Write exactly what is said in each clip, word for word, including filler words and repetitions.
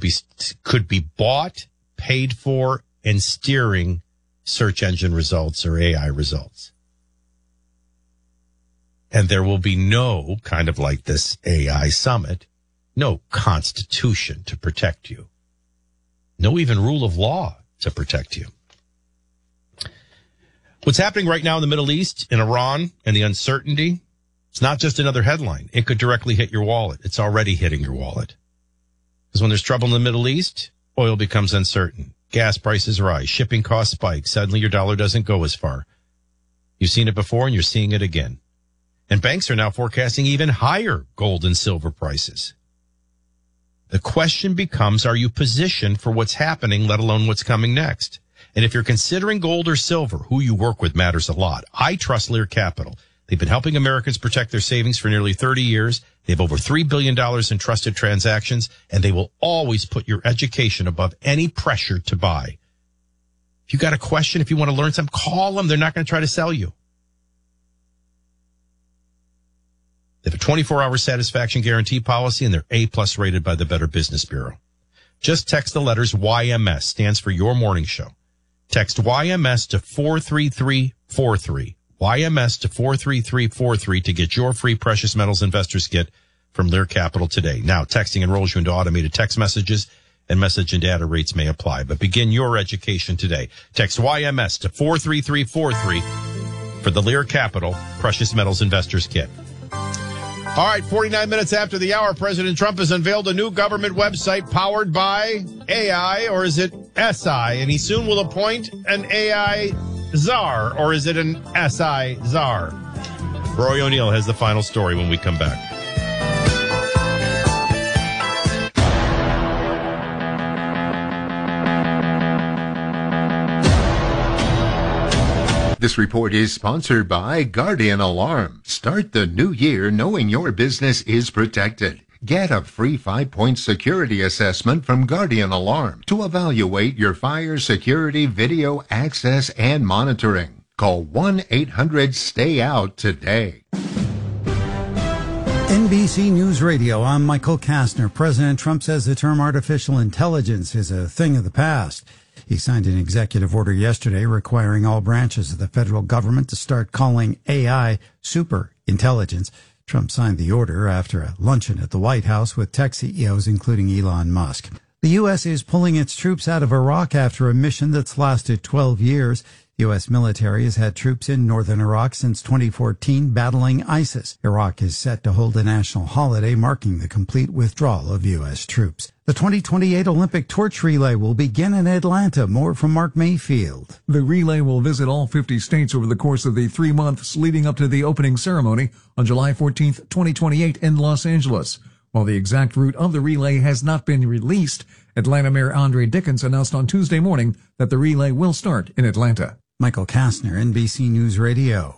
be could be bought, paid for, and steering search engine results or A I results. And there will be no, kind of like this A I summit, no constitution to protect you. No even rule of law to protect you. What's happening right now in the Middle East, in Iran, and the uncertainty, it's not just another headline. It could directly hit your wallet. It's already hitting your wallet. Because when there's trouble in the Middle East, oil becomes uncertain. Gas prices rise. Shipping costs spike. Suddenly your dollar doesn't go as far. You've seen it before and you're seeing it again. And banks are now forecasting even higher gold and silver prices. The question becomes, are you positioned for what's happening, let alone what's coming next? And if you're considering gold or silver, who you work with matters a lot. I trust Lear Capital. They've been helping Americans protect their savings for nearly thirty years. They have over three billion dollars in trusted transactions, and they will always put your education above any pressure to buy. If you got a question, if you want to learn something, call them. They're not going to try to sell you. They have a twenty-four hour satisfaction guarantee policy, and they're A-plus rated by the Better Business Bureau. Just text the letters Y M S, stands for Your Morning Show. Text Y M S to four three three four three. Y M S to four three three four three to get your free Precious Metals Investors Kit from Lear Capital today. Now, texting enrolls you into automated text messages, and message and data rates may apply. But begin your education today. Text Y M S to four three three four three for the Lear Capital Precious Metals Investors Kit. All right, forty-nine minutes after the hour, President Trump has unveiled a new government website powered by A I, or is it S I? And he soon will appoint an A I czar, or is it an S I czar? Roy O'Neill has the final story when we come back. This report is sponsored by Guardian Alarm. Start the new year knowing your business is protected. Get a free five-point security assessment from Guardian Alarm to evaluate your fire security video access and monitoring. Call one eight hundred stay out today. N B C News Radio, I'm Michael Kastner. President Trump says the term artificial intelligence is a thing of the past. He signed an executive order yesterday requiring all branches of the federal government to start calling A I super intelligence. Trump signed the order after a luncheon at the White House with tech C E Os, including Elon Musk. The U S is pulling its troops out of Iraq after a mission that's lasted twelve years. U S military has had troops in northern Iraq since twenty fourteen battling ISIS. Iraq is set to hold a national holiday marking the complete withdrawal of U S troops. The twenty twenty-eight Olympic torch relay will begin in Atlanta. More from Mark Mayfield. The relay will visit all fifty states over the course of the three months leading up to the opening ceremony on July fourteenth, twenty twenty-eight in Los Angeles. While the exact route of the relay has not been released, Atlanta Mayor Andre Dickens announced on Tuesday morning that the relay will start in Atlanta. Michael Kastner, N B C News Radio.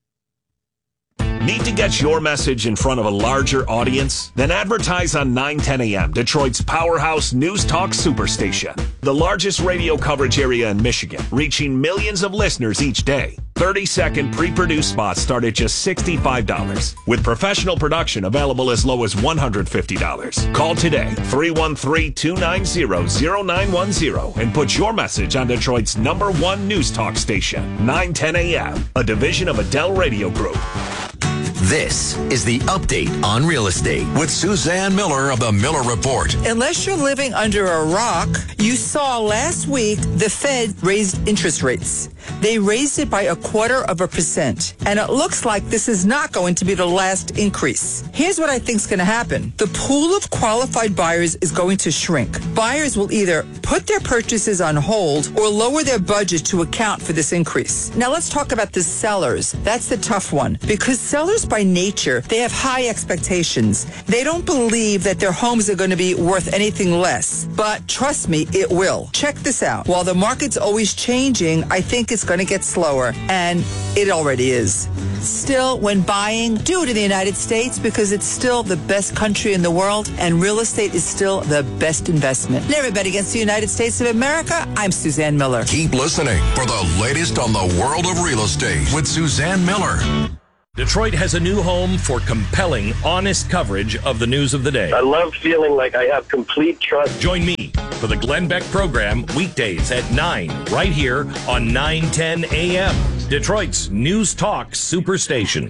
Need to get your message in front of a larger audience? Then advertise on nine ten A M, Detroit's powerhouse news talk superstation. The largest radio coverage area in Michigan, reaching millions of listeners each day. thirty second pre-produced spots start at just sixty-five dollars, with professional production available as low as one hundred fifty dollars. Call today, three one three, two nine zero, zero nine one zero, and put your message on Detroit's number one news talk station, nine ten A M, a division of Adele Radio Group. This is the Update on Real Estate with Suzanne Miller of the Miller Report. Unless you're living under a rock, you saw last week the Fed raised interest rates. They raised it by a quarter of a percent. And it looks like this is not going to be the last increase. Here's what I think is going to happen. The pool of qualified buyers is going to shrink. Buyers will either put their purchases on hold or lower their budget to account for this increase. Now let's talk about the sellers. That's the tough one, because sellers by nature, they have high expectations. They don't believe that their homes are going to be worth anything less. But trust me, it will. Check this out. While the market's always changing, I think it's going to get slower, and it already is. Still, when buying, do it in the United States because it's still the best country in the world, and real estate is still the best investment. Never bet against the United States of America. I'm Suzanne Miller. Keep listening for the latest on the world of real estate with Suzanne Miller. Detroit has a new home for compelling, honest coverage of the news of the day. I love feeling like I have complete trust. Join me for the Glenn Beck program weekdays at nine, right here on nine ten A M, Detroit's News Talk Superstation.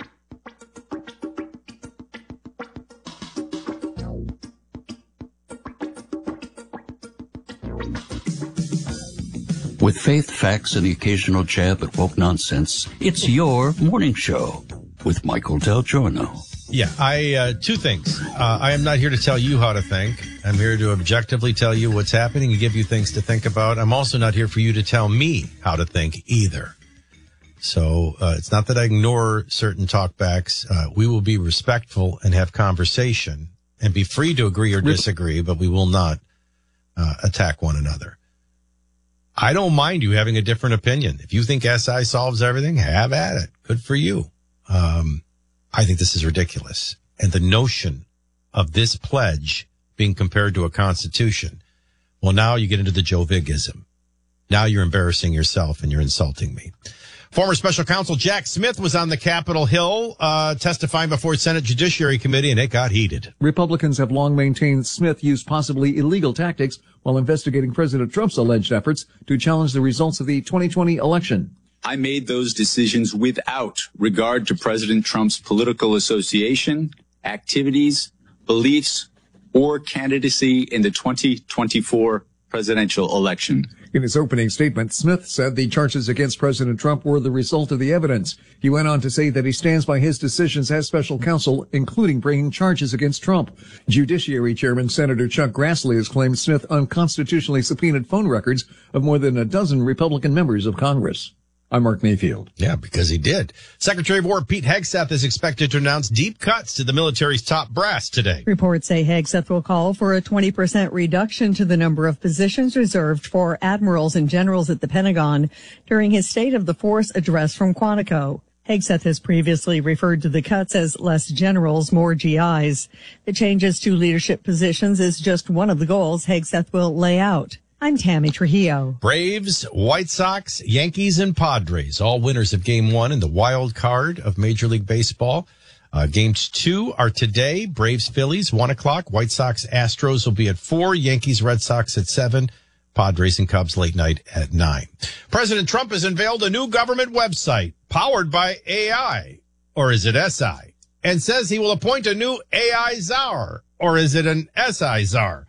With faith, facts, and the occasional jab at woke nonsense, it's your morning show with Michael Del Giorno. Yeah, I uh, two things. Uh, I am not here to tell you how to think. I'm here to objectively tell you what's happening and give you things to think about. I'm also not here for you to tell me how to think either. So uh, it's not that I ignore certain talkbacks. Uh, we will be respectful and have conversation and be free to agree or disagree, but we will not uh, attack one another. I don't mind you having a different opinion. If you think S I solves everything, have at it. Good for you. Um, I think this is ridiculous. And the notion of this pledge being compared to a constitution, well, now you get into the Joe Vigism. Now you're embarrassing yourself and you're insulting me. Former special counsel Jack Smith was on the Capitol Hill uh, testifying before Senate Judiciary Committee, and it got heated. Republicans have long maintained Smith used possibly illegal tactics while investigating President Trump's alleged efforts to challenge the results of the twenty twenty election. I made those decisions without regard to President Trump's political association, activities, beliefs, or candidacy in the twenty twenty-four presidential election. In his opening statement, Smith said the charges against President Trump were the result of the evidence. He went on to say that he stands by his decisions as special counsel, including bringing charges against Trump. Judiciary Chairman Senator Chuck Grassley has claimed Smith unconstitutionally subpoenaed phone records of more than a dozen Republican members of Congress. I'm Mark Mayfield. Yeah, because he did. Secretary of War Pete Hegseth is expected to announce deep cuts to the military's top brass today. Reports say Hegseth will call for a twenty percent reduction to the number of positions reserved for admirals and generals at the Pentagon during his State of the Force address from Quantico. Hegseth has previously referred to the cuts as less generals, more G Is. The changes to leadership positions is just one of the goals Hegseth will lay out. I'm Tammy Trujillo. Braves, White Sox, Yankees, and Padres, all winners of Game One in the wild card of Major League Baseball. Uh, games two are today. Braves, Phillies, one o'clock. White Sox, Astros will be at four. Yankees, Red Sox at seven. Padres and Cubs late night at nine. President Trump has unveiled a new government website powered by A I, or is it S I, and says he will appoint a new A I czar, or is it an S I czar?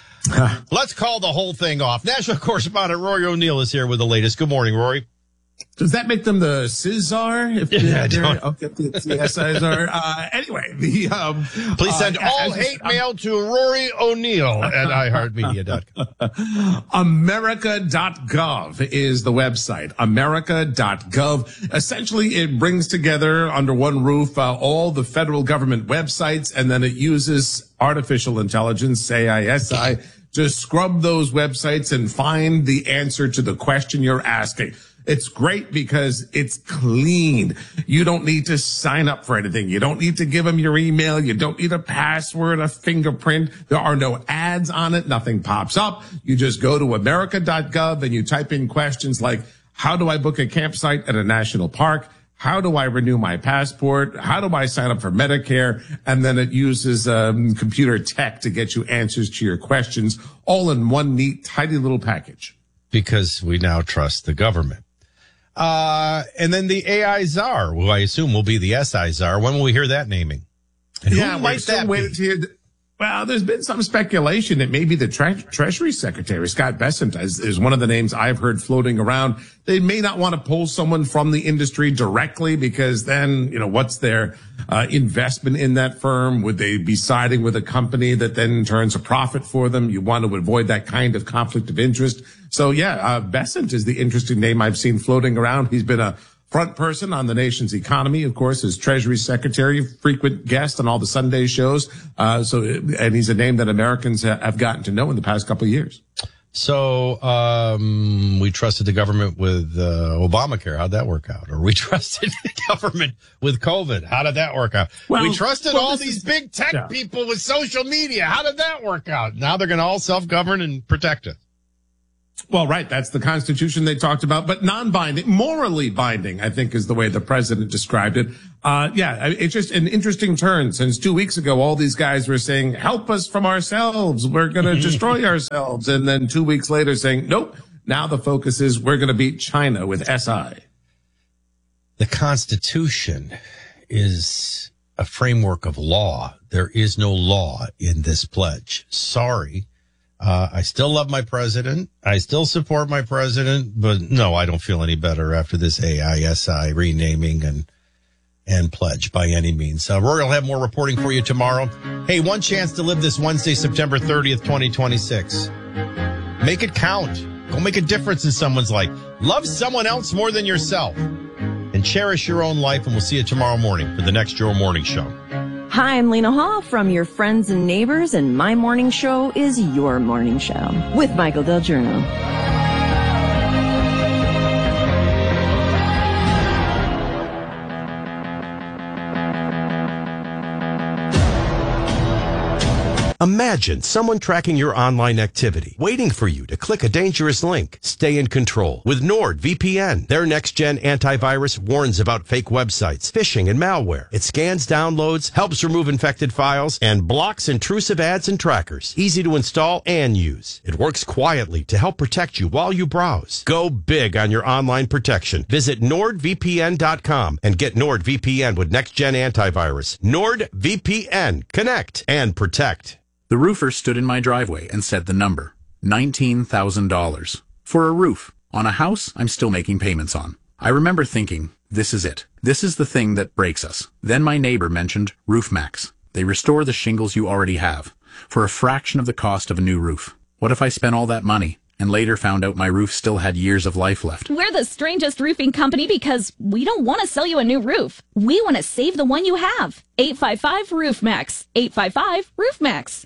Let's call the whole thing off. National correspondent Rory O'Neill is here with the latest. Good morning, Rory. Does that make them the Cesar? If yeah, they're, okay, the S Is are. Uh, anyway, the um, please send uh, all hate um, mail to Rory O'Neill at i heart media dot com. America dot gov is the website. America dot gov. Essentially, it brings together under one roof uh, all the federal government websites, and then it uses artificial intelligence, A I S I, to scrub those websites and find the answer to the question you're asking. It's great because it's clean. You don't need to sign up for anything. You don't need to give them your email. You don't need a password, a fingerprint. There are no ads on it. Nothing pops up. You just go to America dot gov and you type in questions like, how do I book a campsite at a national park? How do I renew my passport? How do I sign up for Medicare? And then it uses um, computer tech to get you answers to your questions, all in one neat, tidy little package. Because we now trust the government. Uh, and then the A I czar, who I assume will be the S I czar. When will we hear that naming? And yeah, who might might that wait to hear. The, well, there's been some speculation that maybe the tre- Treasury Secretary, Scott Bessent, is, is one of the names I've heard floating around. They may not want to pull someone from the industry directly because then, you know, what's their uh, investment in that firm? Would they be siding with a company that then turns a profit for them? You want to avoid that kind of conflict of interest. So, yeah, uh, Bessent is the interesting name I've seen floating around. He's been a front person on the nation's economy, of course, as Treasury Secretary, frequent guest on all the Sunday shows. Uh, so, and he's a name that Americans have gotten to know in the past couple of years. So, um, we trusted the government with uh, Obamacare. How'd that work out? Or we trusted the government with COVID. How did that work out? Well, we trusted well, all these is, big tech yeah. people with social media. How did that work out? Now they're going to all self-govern and protect us. Well, right. That's the Constitution they talked about, but non-binding, morally binding, I think is the way the president described it. Uh, yeah, it's just an interesting turn since two weeks ago, all these guys were saying, help us from ourselves. We're going to destroy ourselves. And then two weeks later saying, nope. Now the focus is we're going to beat China with S I. The Constitution is a framework of law. There is no law in this pledge. Sorry. Uh, I still love my president. I still support my president, but no, I don't feel any better after this A I S I renaming and and pledge by any means. Uh, Rory will have more reporting for you tomorrow. Hey, one chance to live this Wednesday, September thirtieth, twenty twenty-six. Make it count. Go make a difference in someone's life. Love someone else more than yourself. And cherish your own life, and we'll see you tomorrow morning for the next Your Morning Show. Hi, I'm Lena Hall from your friends and neighbors, and my morning show is Your Morning Show with Michael Del Giorno. Imagine someone tracking your online activity, waiting for you to click a dangerous link. Stay in control with NordVPN. Their next-gen antivirus warns about fake websites, phishing, and malware. It scans downloads, helps remove infected files, and blocks intrusive ads and trackers. Easy to install and use. It works quietly to help protect you while you browse. Go big on your online protection. Visit Nord V P N dot com and get NordVPN with next-gen antivirus. NordVPN. Connect and protect. The roofer stood in my driveway and said the number, nineteen thousand dollars. For a roof. On a house I'm still making payments on. I remember thinking, this is it. This is the thing that breaks us. Then my neighbor mentioned RoofMax. They restore the shingles you already have, for a fraction of the cost of a new roof. What if I spent all that money, and later found out my roof still had years of life left? We're the strangest roofing company because we don't want to sell you a new roof. We want to save the one you have. eight five five roof max. eight five five roof max.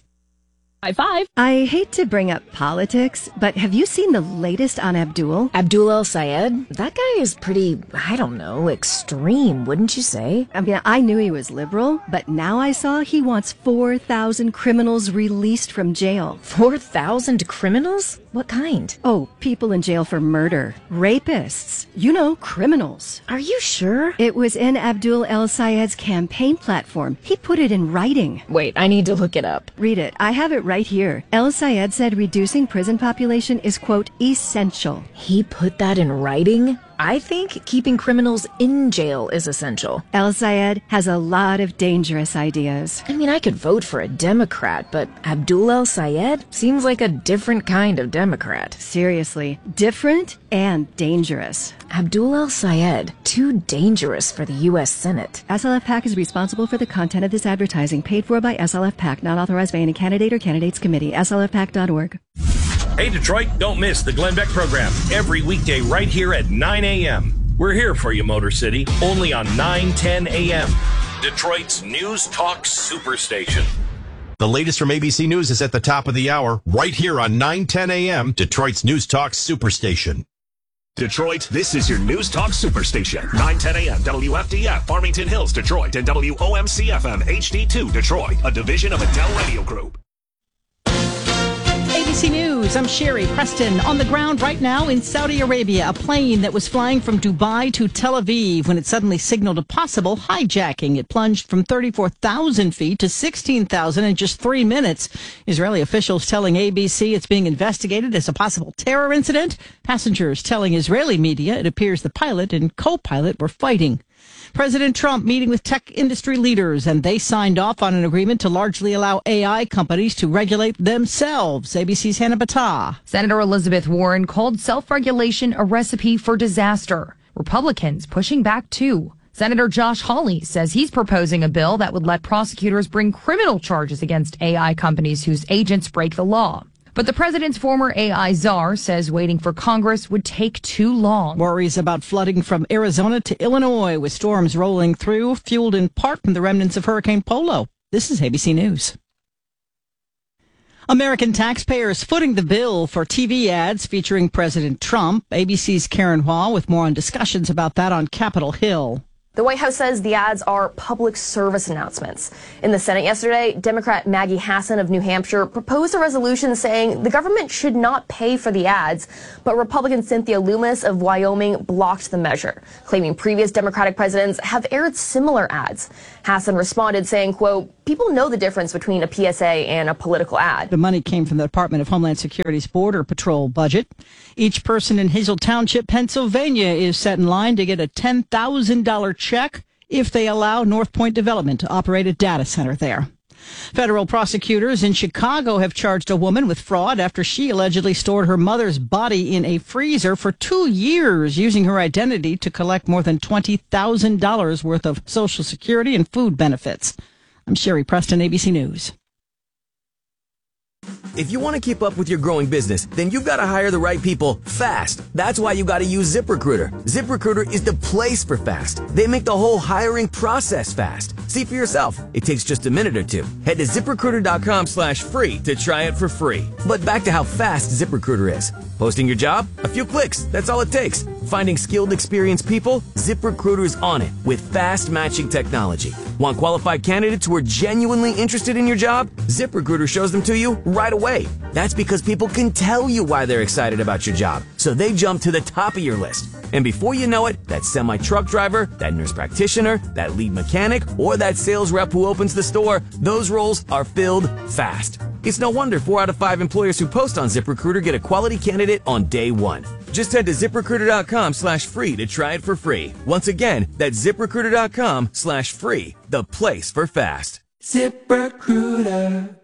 Five. I hate to bring up politics, but have you seen the latest on Abdul? Abdul El-Sayed? That guy is pretty, I don't know, extreme, wouldn't you say? I mean, I knew he was liberal, but now I saw he wants four thousand criminals released from jail. four thousand criminals? What kind? Oh, people in jail for murder. Rapists. You know, criminals. Are you sure? It was in Abdul El-Sayed's campaign platform. He put it in writing. Wait, I need to look it up. Read it. I have it right here. El-Sayed said reducing prison population is, quote, essential. He put that in writing? I think keeping criminals in jail is essential. El-Sayed has a lot of dangerous ideas. I mean, I could vote for a Democrat, but Abdul El-Sayed seems like a different kind of Democrat. Seriously, different and dangerous. Abdul El-Sayed, too dangerous for the U S Senate. S L F PAC is responsible for the content of this advertising, paid for by S L F PAC, not authorized by any candidate or candidates committee. S L F PAC dot org. Hey, Detroit, don't miss the Glenn Beck program every weekday right here at nine a.m. We're here for you, Motor City, only on nine ten a.m. Detroit's News Talk Superstation. The latest from A B C News is at the top of the hour, right here on nine ten a.m. Detroit's News Talk Superstation. Detroit, this is your News Talk Superstation. nine ten a.m. W F D F, Farmington Hills, Detroit, and W O M C F M H D two, Detroit, a division of Adele Radio Group. A B C News, I'm Sherry Preston. On the ground right now in Saudi Arabia, a plane that was flying from Dubai to Tel Aviv when it suddenly signaled a possible hijacking. It plunged from thirty-four thousand feet to sixteen thousand in just three minutes. Israeli officials telling A B C it's being investigated as a possible terror incident. Passengers telling Israeli media it appears the pilot and co-pilot were fighting. President Trump meeting with tech industry leaders, and they signed off on an agreement to largely allow A I companies to regulate themselves. A B C's Hannah Battah. Senator Elizabeth Warren called self-regulation a recipe for disaster. Republicans pushing back too. Senator Josh Hawley says he's proposing a bill that would let prosecutors bring criminal charges against A I companies whose agents break the law. But the president's former A I czar says waiting for Congress would take too long. Worries about flooding from Arizona to Illinois with storms rolling through, fueled in part from the remnants of Hurricane Polo. This is A B C News. American taxpayers footing the bill for T V ads featuring President Trump. A B C's Karen Hall with more on discussions about that on Capitol Hill. The White House says the ads are public service announcements. In the Senate yesterday, Democrat Maggie Hassan of New Hampshire proposed a resolution saying the government should not pay for the ads, but Republican Cynthia Loomis of Wyoming blocked the measure, claiming previous Democratic presidents have aired similar ads. Hassan responded saying, quote, "People know the difference between a P S A and a political ad." The money came from the Department of Homeland Security's Border Patrol budget. Each person in Hazel Township, Pennsylvania is set in line to get a ten thousand dollars check if they allow North Point Development to operate a data center there. Federal prosecutors in Chicago have charged a woman with fraud after she allegedly stored her mother's body in a freezer for two years, using her identity to collect more than twenty thousand dollars worth of Social Security and food benefits. I'm Sherry Preston, A B C News. If you want to keep up with your growing business, then you've got to hire the right people fast. That's why you got to use ZipRecruiter. ZipRecruiter is the place for fast. They make the whole hiring process fast. See for yourself. It takes just a minute or two. Head to ZipRecruiter.com slash free to try it for free. But back to how fast ZipRecruiter is. Posting your job? A few clicks. That's all it takes. Finding skilled, experienced people? ZipRecruiter's on it with fast matching technology. Want qualified candidates who are genuinely interested in your job? ZipRecruiter shows them to you right away. That's because people can tell you why they're excited about your job, so they jump to the top of your list. And before you know it, that semi-truck driver, that nurse practitioner, that lead mechanic, or that sales rep who opens the store, those roles are filled fast. It's no wonder four out of five employers who post on ZipRecruiter get a quality candidate on day one. Just head to ZipRecruiter.com slash free to try it for free. Once again, that's ZipRecruiter.com slash free, the place for fast. ZipRecruiter.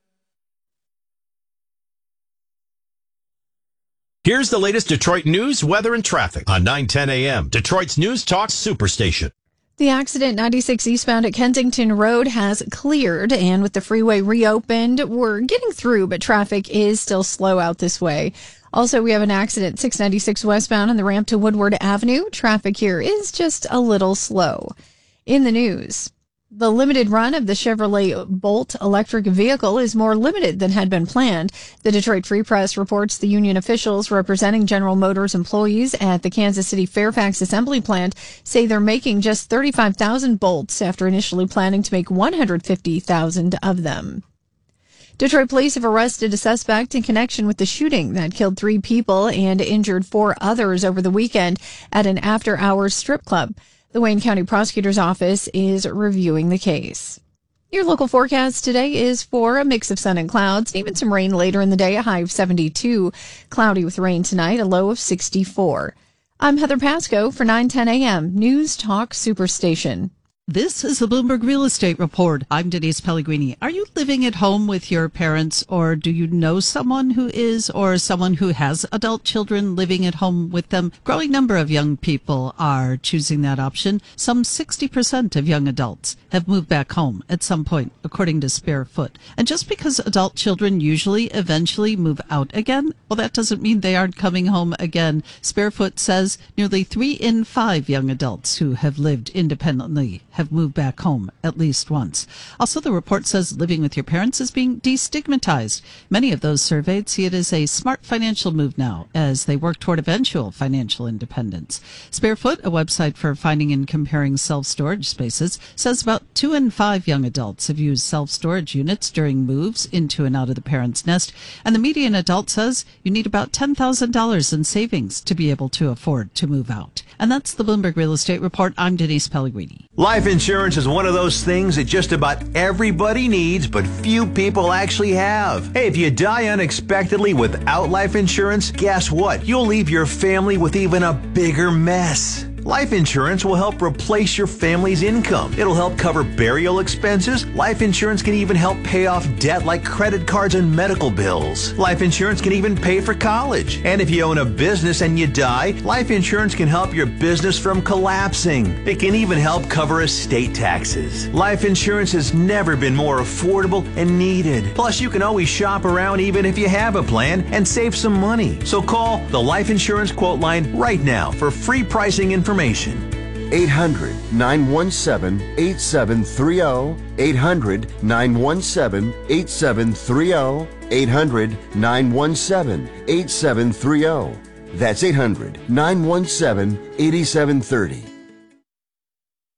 Here's the latest Detroit news, weather, and traffic on nine ten a.m. Detroit's News Talk Superstation. The accident ninety-six eastbound at Kensington Road has cleared, and with the freeway reopened, we're getting through, but traffic is still slow out this way. Also, we have an accident six ninety-six westbound on the ramp to Woodward Avenue. Traffic here is just a little slow. In the news, the limited run of the Chevrolet Bolt electric vehicle is more limited than had been planned. The Detroit Free Press reports the union officials representing General Motors employees at the Kansas City Fairfax assembly plant say they're making just thirty-five thousand Bolts after initially planning to make one hundred fifty thousand of them. Detroit police have arrested a suspect in connection with the shooting that killed three people and injured four others over the weekend at an after-hours strip club. The Wayne County Prosecutor's Office is reviewing the case. Your local forecast today is for a mix of sun and clouds, even some rain later in the day, a high of seventy-two. Cloudy with rain tonight, a low of sixty-four. I'm Heather Pasco for nine ten a.m. News Talk Superstation. This is the Bloomberg Real Estate Report. I'm Denise Pellegrini. Are you living at home with your parents, or do you know someone who is, or someone who has adult children living at home with them? Growing number of young people are choosing that option. Some sixty percent of young adults have moved back home at some point, according to Sparefoot. And just because adult children usually eventually move out again, well, that doesn't mean they aren't coming home again. Sparefoot says nearly three in five young adults who have lived independently have moved back home at least once. Also, the report says living with your parents is being destigmatized. Many of those surveyed see it as a smart financial move now as they work toward eventual financial independence. Sparefoot, a website for finding and comparing self-storage spaces, says about two in five young adults have used self-storage units during moves into and out of the parents' nest, and the median adult says you need about ten thousand dollars in savings to be able to afford to move out. And that's the Bloomberg Real Estate Report. I'm Denise Pellegrini. Life insurance is one of those things that just about everybody needs, but few people actually have. Hey, if you die unexpectedly without life insurance, guess what? You'll leave your family with even a bigger mess. Life insurance will help replace your family's income. It'll help cover burial expenses. Life insurance can even help pay off debt like credit cards and medical bills. Life insurance can even pay for college. And if you own a business and you die, life insurance can help your business from collapsing. It can even help cover estate taxes. Life insurance has never been more affordable and needed. Plus, you can always shop around even if you have a plan and save some money. So call the Life Insurance Quote Line right now for free pricing information. eight hundred, nine one seven, eight seven three zero. eight hundred, nine one seven, eight seven three zero. eight hundred, nine one seven, eight seven three zero. That's eight hundred, nine one seven, eight seven three zero.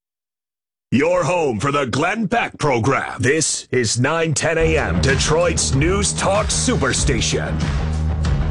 Your home for the Glenn Beck program. This is nine ten a.m. Detroit's News Talk Superstation.